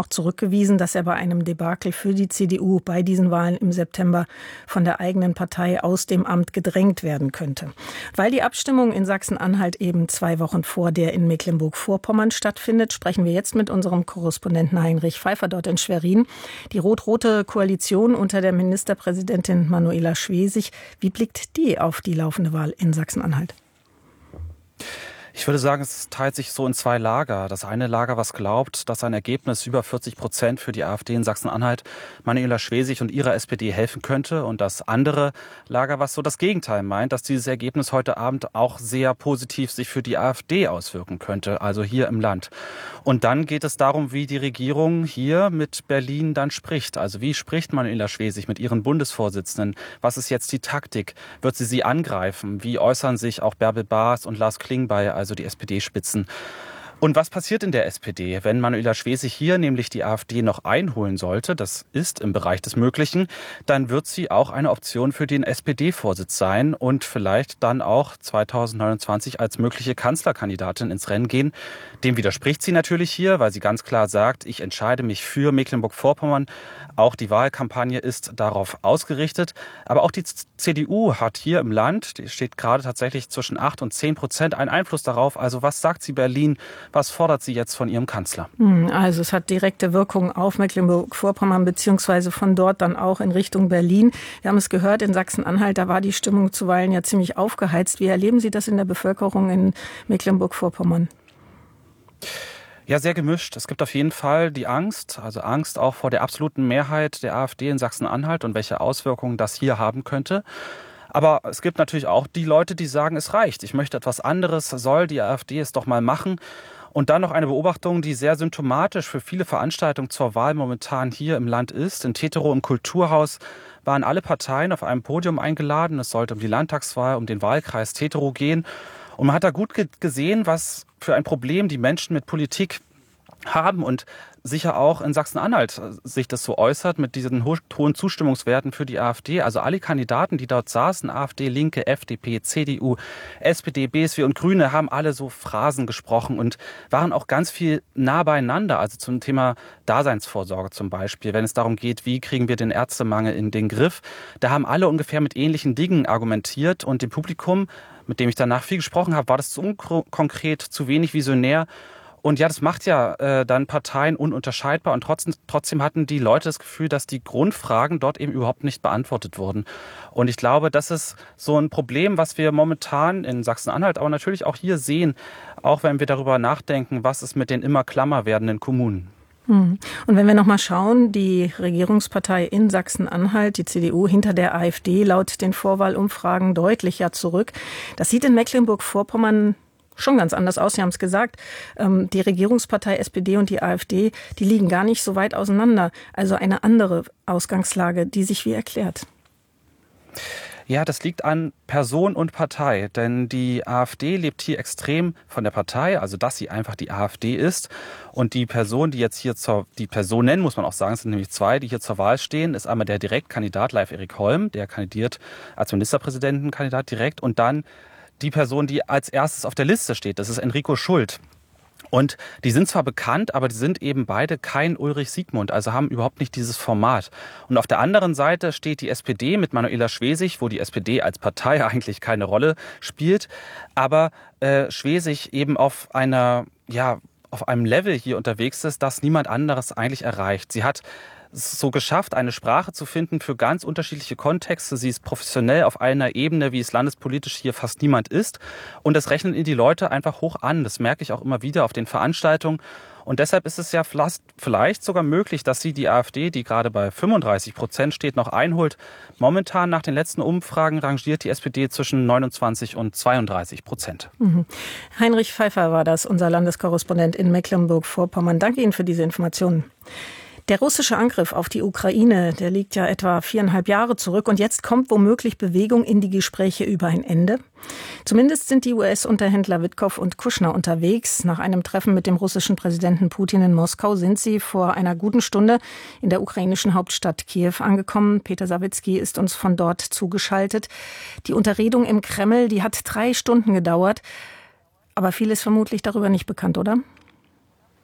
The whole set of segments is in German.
auch zurückgewiesen, dass er bei einem Debakel für die CDU bei diesen Wahlen im September von der eigenen Partei aus dem Amt gedrängt werden könnte. Weil die Abstimmung in Sachsen-Anhalt eben 2 Wochen vor der in Mecklenburg-Vorpommern stattfindet, sprechen wir jetzt mit unserem Korrespondenten Heinrich Pfeiffer dort in Schwerin. Die rot-rote Koalition unter der Ministerpräsidentin Manuela Schwesig, wie blickt die auf die laufende Wahl in Sachsen-Anhalt? Ich würde sagen, es teilt sich so in 2 Lager. Das eine Lager, was glaubt, dass ein Ergebnis über 40% für die AfD in Sachsen-Anhalt Manuela Schwesig und ihrer SPD helfen könnte. Und das andere Lager, was so das Gegenteil meint, dass dieses Ergebnis heute Abend auch sehr positiv sich für die AfD auswirken könnte, also hier im Land. Und dann geht es darum, wie die Regierung hier mit Berlin dann spricht. Also wie spricht Manuela Schwesig mit ihren Bundesvorsitzenden? Was ist jetzt die Taktik? Wird sie angreifen? Wie äußern sich auch Bärbel Baas und Lars Klingbeil, also die SPD-Spitzen? Und was passiert in der SPD, wenn Manuela Schwesig hier nämlich die AfD noch einholen sollte, das ist im Bereich des Möglichen, dann wird sie auch eine Option für den SPD-Vorsitz sein und vielleicht dann auch 2029 als mögliche Kanzlerkandidatin ins Rennen gehen. Dem widerspricht sie natürlich hier, weil sie ganz klar sagt, ich entscheide mich für Mecklenburg-Vorpommern. Auch die Wahlkampagne ist darauf ausgerichtet. Aber auch die CDU hat hier im Land, die steht gerade tatsächlich zwischen 8 und 10% einen Einfluss darauf. Also was sagt sie Berlin? Was fordert sie jetzt von ihrem Kanzler? Also es hat direkte Wirkung auf Mecklenburg-Vorpommern beziehungsweise von dort dann auch in Richtung Berlin. Wir haben es gehört, in Sachsen-Anhalt, da war die Stimmung zuweilen ja ziemlich aufgeheizt. Wie erleben Sie das in der Bevölkerung in Mecklenburg-Vorpommern? Ja, sehr gemischt. Es gibt auf jeden Fall die Angst, also Angst auch vor der absoluten Mehrheit der AfD in Sachsen-Anhalt und welche Auswirkungen das hier haben könnte. Aber es gibt natürlich auch die Leute, die sagen, es reicht. Ich möchte etwas anderes, soll die AfD es doch mal machen. Und dann noch eine Beobachtung, die sehr symptomatisch für viele Veranstaltungen zur Wahl momentan hier im Land ist. In Teterow im Kulturhaus waren alle Parteien auf einem Podium eingeladen. Es sollte um die Landtagswahl, um den Wahlkreis Teterow gehen. Und man hat da gut gesehen, was für ein Problem die Menschen mit Politik haben und sicher auch in Sachsen-Anhalt sich das so äußert mit diesen hohen Zustimmungswerten für die AfD. Also alle Kandidaten, die dort saßen, AfD, Linke, FDP, CDU, SPD, BSW und Grüne, haben alle so Phrasen gesprochen und waren auch ganz viel nah beieinander. Also zum Thema Daseinsvorsorge zum Beispiel, wenn es darum geht, wie kriegen wir den Ärztemangel in den Griff. Da haben alle ungefähr mit ähnlichen Dingen argumentiert und dem Publikum, mit dem ich danach viel gesprochen habe, war das zu unkonkret, zu wenig visionär. Und ja, das macht ja dann Parteien ununterscheidbar und trotzdem hatten die Leute das Gefühl, dass die Grundfragen dort eben überhaupt nicht beantwortet wurden. Und ich glaube, das ist so ein Problem, was wir momentan in Sachsen-Anhalt, aber natürlich auch hier sehen, auch wenn wir darüber nachdenken, was ist mit den immer klammer werdenden Kommunen. Und wenn wir nochmal schauen, die Regierungspartei in Sachsen-Anhalt, die CDU hinter der AfD, laut den Vorwahlumfragen deutlich zurück. Das sieht in Mecklenburg-Vorpommern schon ganz anders aus. Sie haben es gesagt, die Regierungspartei SPD und die AfD, die liegen gar nicht so weit auseinander. Also eine andere Ausgangslage, die sich wie erklärt. Ja, das liegt an Person und Partei, denn die AfD lebt hier extrem von der Partei, also dass sie einfach die AfD ist. Und die Person, die jetzt hier die Personen, muss man auch sagen, es sind nämlich 2, die hier zur Wahl stehen, ist einmal der Direktkandidat Leif Erik Holm, der kandidiert als Ministerpräsidentenkandidat direkt, und dann die Person, die als erstes auf der Liste steht, das ist Enrico Schult. Und die sind zwar bekannt, aber die sind eben beide kein Ulrich Siegmund, also haben überhaupt nicht dieses Format. Und auf der anderen Seite steht die SPD mit Manuela Schwesig, wo die SPD als Partei eigentlich keine Rolle spielt, aber Schwesig eben auf einem Level hier unterwegs ist, das niemand anderes eigentlich erreicht. Sie hat es so geschafft, eine Sprache zu finden für ganz unterschiedliche Kontexte. Sie ist professionell auf einer Ebene, wie es landespolitisch hier fast niemand ist. Und das rechnen ihr die Leute einfach hoch an. Das merke ich auch immer wieder auf den Veranstaltungen. Und deshalb ist es ja vielleicht sogar möglich, dass sie die AfD, die gerade bei 35% steht, noch einholt. Momentan nach den letzten Umfragen rangiert die SPD zwischen 29 und 32%. Heinrich Pfeiffer war das, unser Landeskorrespondent in Mecklenburg-Vorpommern. Danke Ihnen für diese Informationen. Der russische Angriff auf die Ukraine, der liegt ja etwa 4,5 Jahre zurück und jetzt kommt womöglich Bewegung in die Gespräche über ein Ende. Zumindest sind die US-Unterhändler Witkow und Kushner unterwegs. Nach einem Treffen mit dem russischen Präsidenten Putin in Moskau sind sie vor einer guten Stunde in der ukrainischen Hauptstadt Kiew angekommen. Peter Sawicki ist uns von dort zugeschaltet. Die Unterredung im Kreml, die hat 3 Stunden gedauert, aber viel ist vermutlich darüber nicht bekannt, oder?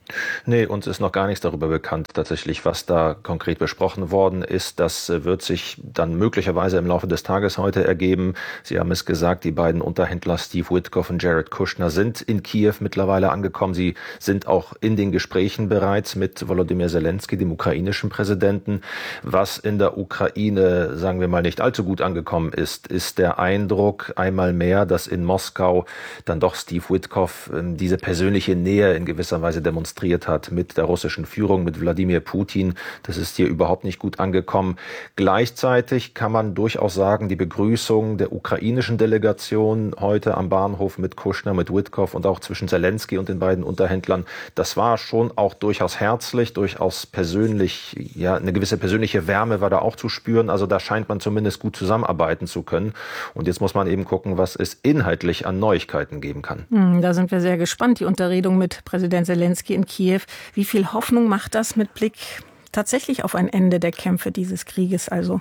Nee, uns ist noch gar nichts darüber bekannt, tatsächlich, was da konkret besprochen worden ist. Das wird sich dann möglicherweise im Laufe des Tages heute ergeben. Sie haben es gesagt, die beiden Unterhändler Steve Witkoff und Jared Kushner sind in Kiew mittlerweile angekommen. Sie sind auch in den Gesprächen bereits mit Volodymyr Zelensky, dem ukrainischen Präsidenten. Was in der Ukraine, sagen wir mal, nicht allzu gut angekommen ist, ist der Eindruck einmal mehr, dass in Moskau dann doch Steve Witkoff diese persönliche Nähe in gewisser Weise demonstriert hat mit der russischen Führung, mit Wladimir Putin. Das ist hier überhaupt nicht gut angekommen. Gleichzeitig kann man durchaus sagen, die Begrüßung der ukrainischen Delegation heute am Bahnhof mit Kushner, mit Witkoff und auch zwischen Zelensky und den beiden Unterhändlern, das war schon auch durchaus herzlich, durchaus persönlich, ja, eine gewisse persönliche Wärme war da auch zu spüren. Also da scheint man zumindest gut zusammenarbeiten zu können. Und jetzt muss man eben gucken, was es inhaltlich an Neuigkeiten geben kann. Da sind wir sehr gespannt. Die Unterredung mit Präsident Zelensky in Kiew. Wie viel Hoffnung macht das mit Blick tatsächlich auf ein Ende der Kämpfe dieses Krieges also?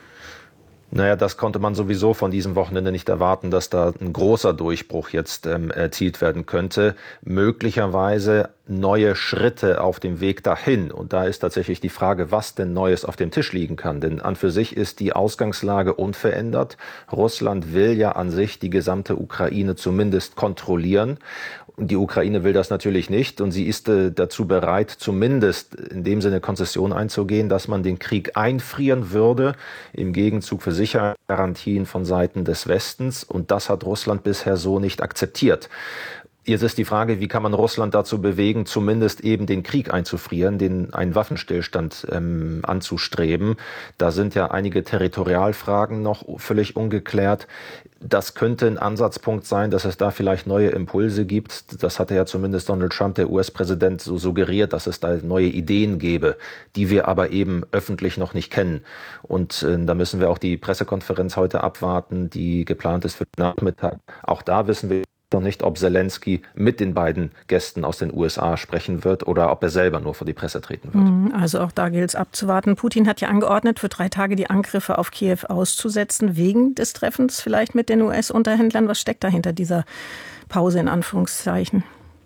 Naja, das konnte man sowieso von diesem Wochenende nicht erwarten, dass da ein großer Durchbruch jetzt erzielt werden könnte. Möglicherweise neue Schritte auf dem Weg dahin. Und da ist tatsächlich die Frage, was denn Neues auf dem Tisch liegen kann. Denn an für sich ist die Ausgangslage unverändert. Russland will ja an sich die gesamte Ukraine zumindest kontrollieren. Und die Ukraine will das natürlich nicht und sie ist dazu bereit, zumindest in dem Sinne Konzession einzugehen, dass man den Krieg einfrieren würde, im Gegenzug für Sicherheitsgarantien von Seiten des Westens. Und das hat Russland bisher so nicht akzeptiert. Jetzt ist die Frage, wie kann man Russland dazu bewegen, zumindest eben den Krieg einzufrieren, einen Waffenstillstand anzustreben. Da sind ja einige Territorialfragen noch völlig ungeklärt. Das könnte ein Ansatzpunkt sein, dass es da vielleicht neue Impulse gibt. Das hatte ja zumindest Donald Trump, der US-Präsident, so suggeriert, dass es da neue Ideen gäbe, die wir aber eben öffentlich noch nicht kennen. Und da müssen wir auch die Pressekonferenz heute abwarten, die geplant ist für den Nachmittag. Auch da wissen wir noch nicht, ob Zelensky mit den beiden Gästen aus den USA sprechen wird oder ob er selber nur vor die Presse treten wird. Also auch da gilt es abzuwarten. Putin hat ja angeordnet, für 3 Tage die Angriffe auf Kiew auszusetzen, wegen des Treffens vielleicht mit den US-Unterhändlern. Was steckt dahinter dieser Pause in Anführungszeichen?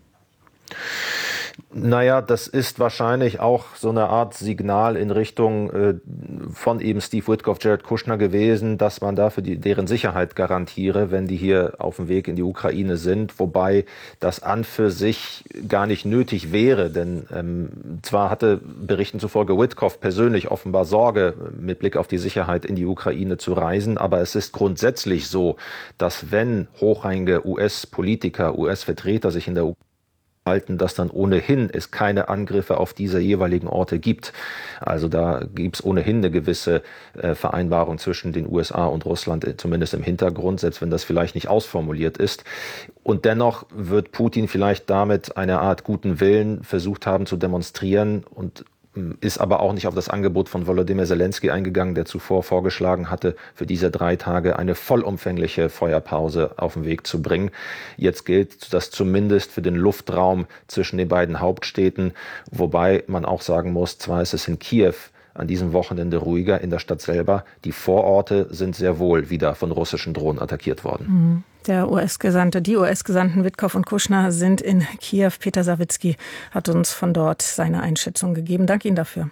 Naja, das ist wahrscheinlich auch so eine Art Signal in Richtung von eben Steve Witkoff, Jared Kushner gewesen, dass man dafür deren Sicherheit garantiere, wenn die hier auf dem Weg in die Ukraine sind. Wobei das an für sich gar nicht nötig wäre, denn zwar hatte Berichten zufolge Witkoff persönlich offenbar Sorge, mit Blick auf die Sicherheit in die Ukraine zu reisen, aber es ist grundsätzlich so, dass wenn hochrangige US-Politiker, US-Vertreter sich in der Ukraine halten, dass dann ohnehin es keine Angriffe auf diese jeweiligen Orte gibt. Also da gibt es ohnehin eine gewisse Vereinbarung zwischen den USA und Russland, zumindest im Hintergrund, selbst wenn das vielleicht nicht ausformuliert ist. Und dennoch wird Putin vielleicht damit eine Art guten Willen versucht haben zu demonstrieren und ist aber auch nicht auf das Angebot von Volodymyr Zelensky eingegangen, der zuvor vorgeschlagen hatte, für diese 3 Tage eine vollumfängliche Feuerpause auf den Weg zu bringen. Jetzt gilt das zumindest für den Luftraum zwischen den beiden Hauptstädten, wobei man auch sagen muss, zwar ist es in Kiew an diesem Wochenende ruhiger, in der Stadt selber. Die Vororte sind sehr wohl wieder von russischen Drohnen attackiert worden. Die US-Gesandten Witkoff und Kushner sind in Kiew. Peter Sawicki hat uns von dort seine Einschätzung gegeben. Danke Ihnen dafür.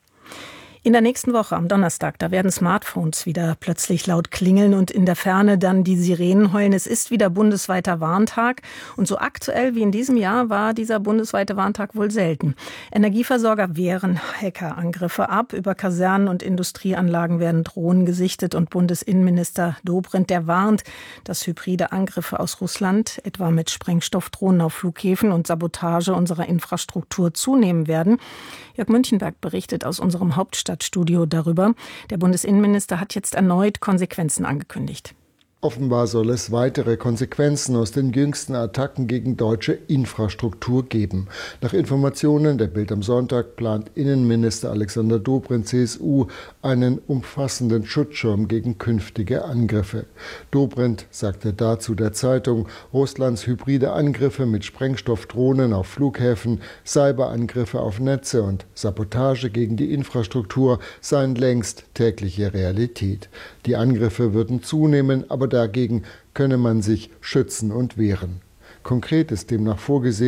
In der nächsten Woche, am Donnerstag, da werden Smartphones wieder plötzlich laut klingeln und in der Ferne dann die Sirenen heulen. Es ist wieder bundesweiter Warntag. Und so aktuell wie in diesem Jahr war dieser bundesweite Warntag wohl selten. Energieversorger wehren Hackerangriffe ab. Über Kasernen und Industrieanlagen werden Drohnen gesichtet. Und Bundesinnenminister Dobrindt, der warnt, dass hybride Angriffe aus Russland, etwa mit Sprengstoffdrohnen auf Flughäfen und Sabotage unserer Infrastruktur zunehmen werden. Jörg Münchenberg berichtet aus unserem Hauptstadtstudio darüber. Der Bundesinnenminister hat jetzt erneut Konsequenzen angekündigt. Offenbar soll es weitere Konsequenzen aus den jüngsten Attacken gegen deutsche Infrastruktur geben. Nach Informationen der Bild am Sonntag plant Innenminister Alexander Dobrindt, CSU, einen umfassenden Schutzschirm gegen künftige Angriffe. Dobrindt sagte dazu der Zeitung, Russlands hybride Angriffe mit Sprengstoffdrohnen auf Flughäfen, Cyberangriffe auf Netze und Sabotage gegen die Infrastruktur seien längst tägliche Realität. Die Angriffe würden zunehmen, aber dagegen könne man sich schützen und wehren. Konkret ist demnach vorgesehen,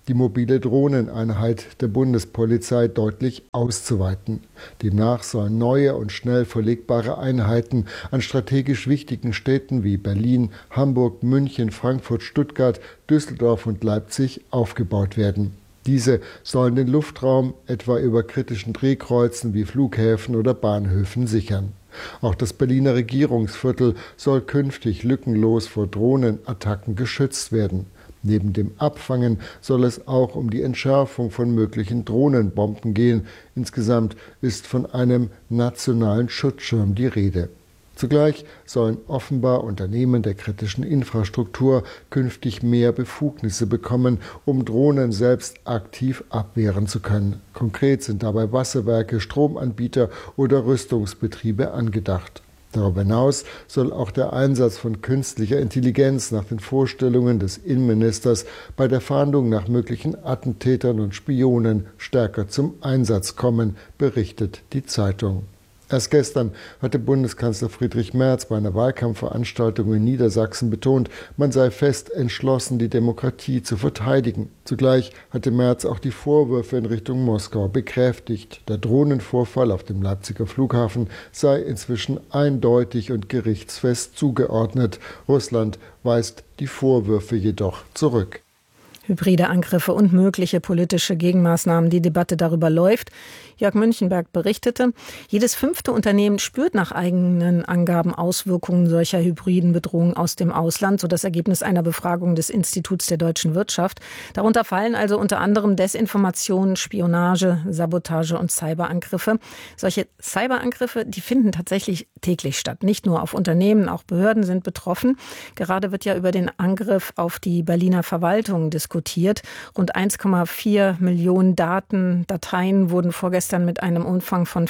die mobile Drohneneinheit der Bundespolizei deutlich auszuweiten. Demnach sollen neue und schnell verlegbare Einheiten an strategisch wichtigen Städten wie Berlin, Hamburg, München, Frankfurt, Stuttgart, Düsseldorf und Leipzig aufgebaut werden. Diese sollen den Luftraum etwa über kritischen Drehkreuzen wie Flughäfen oder Bahnhöfen sichern. Auch das Berliner Regierungsviertel soll künftig lückenlos vor Drohnenattacken geschützt werden. Neben dem Abfangen soll es auch um die Entschärfung von möglichen Drohnenbomben gehen. Insgesamt ist von einem nationalen Schutzschirm die Rede. Zugleich sollen offenbar Unternehmen der kritischen Infrastruktur künftig mehr Befugnisse bekommen, um Drohnen selbst aktiv abwehren zu können. Konkret sind dabei Wasserwerke, Stromanbieter oder Rüstungsbetriebe angedacht. Darüber hinaus soll auch der Einsatz von künstlicher Intelligenz nach den Vorstellungen des Innenministers bei der Fahndung nach möglichen Attentätern und Spionen stärker zum Einsatz kommen, berichtet die Zeitung. Erst gestern hatte Bundeskanzler Friedrich Merz bei einer Wahlkampfveranstaltung in Niedersachsen betont, man sei fest entschlossen, die Demokratie zu verteidigen. Zugleich hatte Merz auch die Vorwürfe in Richtung Moskau bekräftigt. Der Drohnenvorfall auf dem Leipziger Flughafen sei inzwischen eindeutig und gerichtsfest zugeordnet. Russland weist die Vorwürfe jedoch zurück. Hybride Angriffe und mögliche politische Gegenmaßnahmen. Die Debatte darüber läuft. Jörg Münchenberg berichtete, jedes 5. Unternehmen spürt nach eigenen Angaben Auswirkungen solcher hybriden Bedrohungen aus dem Ausland, so das Ergebnis einer Befragung des Instituts der deutschen Wirtschaft. Darunter fallen also unter anderem Desinformation, Spionage, Sabotage und Cyberangriffe. Solche Cyberangriffe, die finden tatsächlich täglich statt. Nicht nur auf Unternehmen, auch Behörden sind betroffen. Gerade wird ja über den Angriff auf die Berliner Verwaltung diskutiert. Rund 1,4 Millionen Dateien wurden vorgestern mit einem Umfang von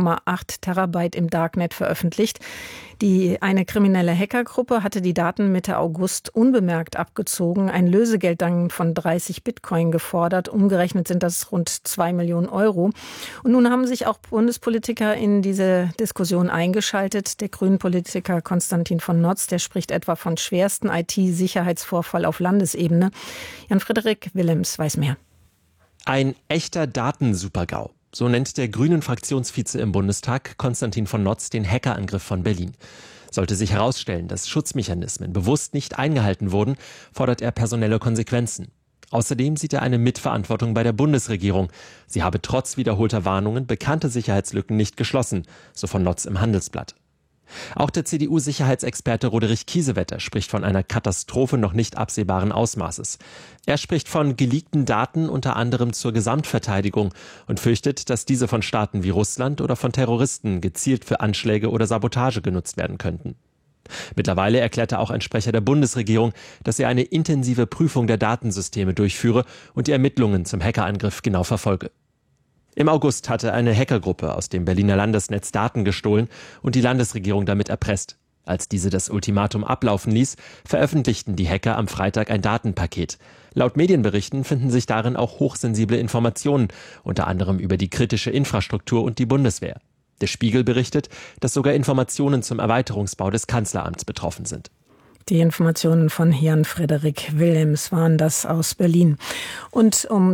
5,8 Terabyte im Darknet veröffentlicht. Eine kriminelle Hackergruppe hatte die Daten Mitte August unbemerkt abgezogen, ein Lösegeld dann von 30 Bitcoin gefordert. Umgerechnet sind das rund 2 Millionen Euro. Und nun haben sich auch Bundespolitiker in diese Diskussion eingeschaltet. Der Grünen-Politiker Konstantin von Notz, der spricht etwa von schwersten IT-Sicherheitsvorfall auf Landesebene. Jan-Frederik Willems weiß mehr. Ein echter Datensupergau. So nennt der Grünen-Fraktionsvize im Bundestag Konstantin von Notz den Hackerangriff von Berlin. Sollte sich herausstellen, dass Schutzmechanismen bewusst nicht eingehalten wurden, fordert er personelle Konsequenzen. Außerdem sieht er eine Mitverantwortung bei der Bundesregierung. Sie habe trotz wiederholter Warnungen bekannte Sicherheitslücken nicht geschlossen, so von Notz im Handelsblatt. Auch der CDU-Sicherheitsexperte Roderich Kiesewetter spricht von einer Katastrophe noch nicht absehbaren Ausmaßes. Er spricht von geleakten Daten unter anderem zur Gesamtverteidigung und fürchtet, dass diese von Staaten wie Russland oder von Terroristen gezielt für Anschläge oder Sabotage genutzt werden könnten. Mittlerweile erklärte auch ein Sprecher der Bundesregierung, dass er eine intensive Prüfung der Datensysteme durchführe und die Ermittlungen zum Hackerangriff genau verfolge. Im August hatte eine Hackergruppe aus dem Berliner Landesnetz Daten gestohlen und die Landesregierung damit erpresst. Als diese das Ultimatum ablaufen ließ, veröffentlichten die Hacker am Freitag ein Datenpaket. Laut Medienberichten finden sich darin auch hochsensible Informationen, unter anderem über die kritische Infrastruktur und die Bundeswehr. Der Spiegel berichtet, dass sogar Informationen zum Erweiterungsbau des Kanzleramts betroffen sind. Die Informationen von Jan-Frederik Willems waren das aus Berlin. Und um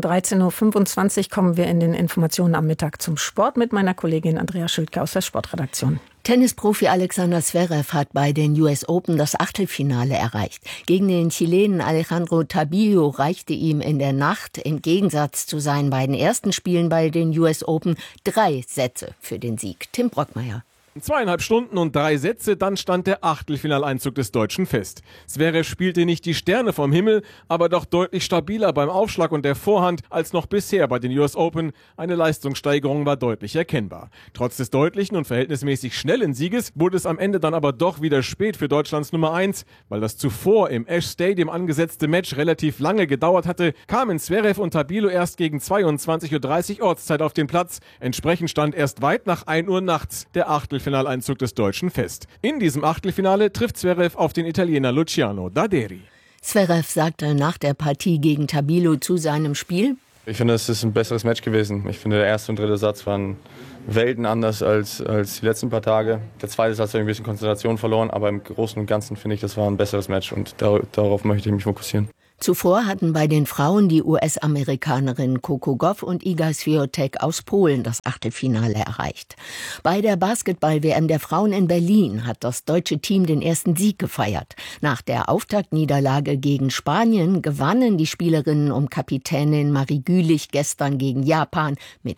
13.25 Uhr kommen wir in den Informationen am Mittag zum Sport mit meiner Kollegin Andrea Schildke aus der Sportredaktion. Tennisprofi Alexander Zverev hat bei den US Open das Achtelfinale erreicht. Gegen den Chilenen Alejandro Tabillo reichte ihm in der Nacht im Gegensatz zu seinen beiden ersten Spielen bei den US Open 3 Sätze für den Sieg. Tim Brockmeier. 2,5 Stunden und 3 Sätze, dann stand der Achtelfinaleinzug des Deutschen fest. Zverev spielte nicht die Sterne vom Himmel, aber doch deutlich stabiler beim Aufschlag und der Vorhand als noch bisher bei den US Open. Eine Leistungssteigerung war deutlich erkennbar. Trotz des deutlichen und verhältnismäßig schnellen Sieges wurde es am Ende dann aber doch wieder spät für Deutschlands Nummer 1. Weil das zuvor im Ash Stadium angesetzte Match relativ lange gedauert hatte, kamen Zverev und Tabillo erst gegen 22.30 Uhr Ortszeit auf den Platz. Entsprechend stand erst weit nach 1 Uhr nachts der Achtelfinaleinzug des Deutschen fest. In diesem Achtelfinale trifft Zverev auf den Italiener Luciano Daderi. Zverev sagte nach der Partie gegen Tabillo zu seinem Spiel: Ich finde, es ist ein besseres Match gewesen. Ich finde, der erste und dritte Satz waren Welten anders als die letzten paar Tage. Der zweite Satz hat ein bisschen Konzentration verloren, aber im Großen und Ganzen finde ich, das war ein besseres Match und darauf möchte ich mich fokussieren. Zuvor hatten bei den Frauen die US-Amerikanerinnen Coco Gauff und Iga Swiatek aus Polen das Achtelfinale erreicht. Bei der Basketball-WM der Frauen in Berlin hat das deutsche Team den ersten Sieg gefeiert. Nach der Auftaktniederlage gegen Spanien gewannen die Spielerinnen um Kapitänin Marie Gülich gestern gegen Japan mit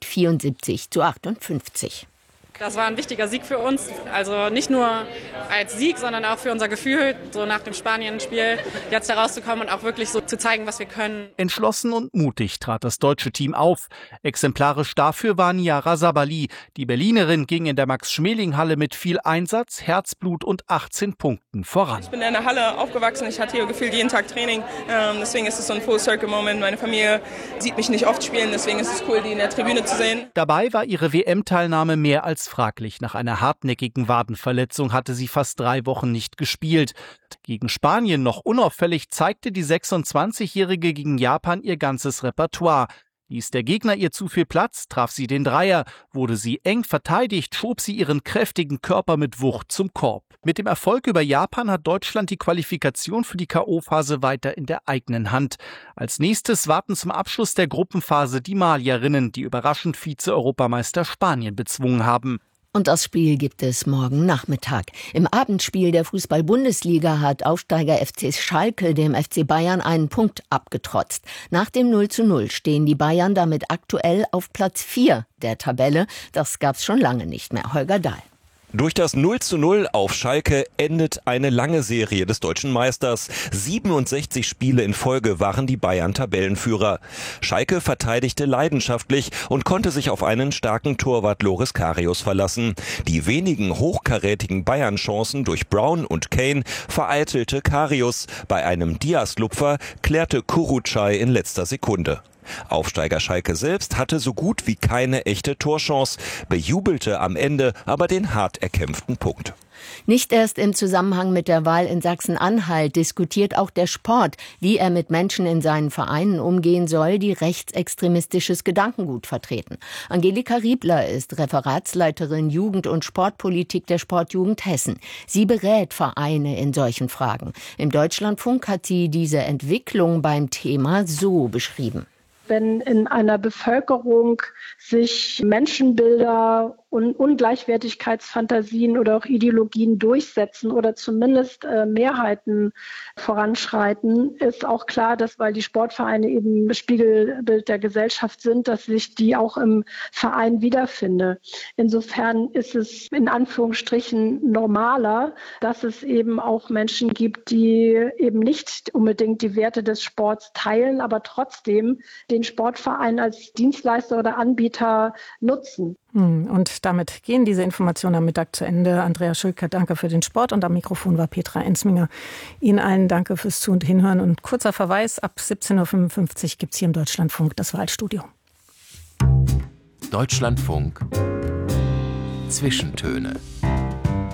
74:58. Das war ein wichtiger Sieg für uns, also nicht nur als Sieg, sondern auch für unser Gefühl, so nach dem Spanien-Spiel jetzt herauszukommen und auch wirklich so zu zeigen, was wir können. Entschlossen und mutig trat das deutsche Team auf. Exemplarisch dafür war Niara Sabali. Die Berlinerin ging in der Max-Schmeling-Halle mit viel Einsatz, Herzblut und 18 Punkten voran. Ich bin in der Halle aufgewachsen, ich hatte hier gefühlt jeden Tag Training, deswegen ist es so ein Full-Circle-Moment. Meine Familie sieht mich nicht oft spielen, deswegen ist es cool, die in der Tribüne zu sehen. Dabei war ihre WM-Teilnahme mehr als fraglich. Nach einer hartnäckigen Wadenverletzung hatte sie fast 3 Wochen nicht gespielt. Gegen Spanien noch unauffällig zeigte die 26-Jährige gegen Japan ihr ganzes Repertoire. Ließ der Gegner ihr zu viel Platz, traf sie den Dreier. Wurde sie eng verteidigt, schob sie ihren kräftigen Körper mit Wucht zum Korb. Mit dem Erfolg über Japan hat Deutschland die Qualifikation für die K.O.-Phase weiter in der eigenen Hand. Als nächstes warten zum Abschluss der Gruppenphase die Malierinnen, die überraschend Vize-Europameister Spanien bezwungen haben. Und das Spiel gibt es morgen Nachmittag. Im Abendspiel der Fußball-Bundesliga hat Aufsteiger FC Schalke dem FC Bayern einen Punkt abgetrotzt. Nach dem 0:0 stehen die Bayern damit aktuell auf Platz 4 der Tabelle. Das gab's schon lange nicht mehr. Holger Dahl. Durch das 0:0 auf Schalke endet eine lange Serie des deutschen Meisters. 67 Spiele in Folge waren die Bayern Tabellenführer. Schalke verteidigte leidenschaftlich und konnte sich auf einen starken Torwart Loris Karius verlassen. Die wenigen hochkarätigen Bayern-Chancen durch Brown und Kane vereitelte Karius. Bei einem Diaz-Lupfer klärte Kurucay in letzter Sekunde. Aufsteiger Schalke selbst hatte so gut wie keine echte Torchance, bejubelte am Ende aber den hart erkämpften Punkt. Nicht erst im Zusammenhang mit der Wahl in Sachsen-Anhalt diskutiert auch der Sport, wie er mit Menschen in seinen Vereinen umgehen soll, die rechtsextremistisches Gedankengut vertreten. Angelika Riebler ist Referatsleiterin Jugend- und Sportpolitik der Sportjugend Hessen. Sie berät Vereine in solchen Fragen. Im Deutschlandfunk hat sie diese Entwicklung beim Thema so beschrieben. Wenn in einer Bevölkerung sich Menschenbilder und Ungleichwertigkeitsfantasien oder auch Ideologien durchsetzen oder zumindest Mehrheiten voranschreiten, ist auch klar, dass, weil die Sportvereine eben Spiegelbild der Gesellschaft sind, dass ich die auch im Verein wiederfinde. Insofern ist es in Anführungsstrichen normaler, dass es eben auch Menschen gibt, die eben nicht unbedingt die Werte des Sports teilen, aber trotzdem den Sportverein als Dienstleister oder Anbieter nutzen. Und damit gehen diese Informationen am Mittag zu Ende. Andrea Schülke, danke für den Sport, und am Mikrofon war Petra Ensminger. Ihnen allen danke fürs Zu- und Hinhören, und kurzer Verweis, ab 17.55 Uhr gibt es hier im Deutschlandfunk das Wahlstudio. Deutschlandfunk Zwischentöne.